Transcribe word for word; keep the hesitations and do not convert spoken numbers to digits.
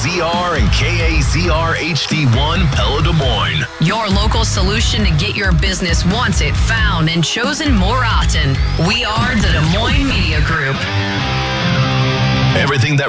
Z R and K A Z R H D one Pella Des Moines. Your local solution to get your business wanted, found, and chosen more often. We are the Des Moines Media Group. Everything that